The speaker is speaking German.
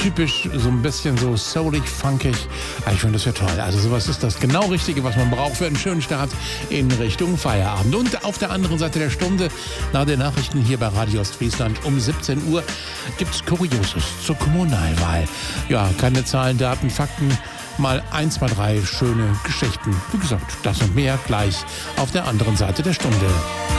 typisch, so ein bisschen so soulig, funkig. Ich finde das ja toll. Also sowas ist das genau Richtige, was man braucht für einen schönen Start in Richtung Feierabend. Und auf der anderen Seite der Stunde, nach den Nachrichten hier bei Radio Ostfriesland um 17 Uhr, gibt es Kurioses zur Kommunalwahl. Ja, keine Zahlen, Daten, Fakten, mal 1, 2, 3 schöne Geschichten. Wie gesagt, das und mehr gleich auf der anderen Seite der Stunde.